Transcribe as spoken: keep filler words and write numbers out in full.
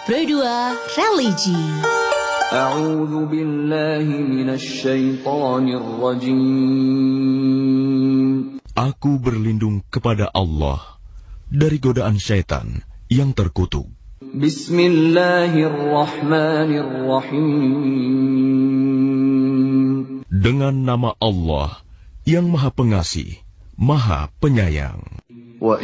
dua Religi. A'udzu billahi minasy syaithanir rajim. Aku berlindung kepada Allah dari godaan syaitan yang terkutuk. Bismillahirrahmanirrahim. Dengan nama Allah yang Maha Pengasih, Maha Penyayang.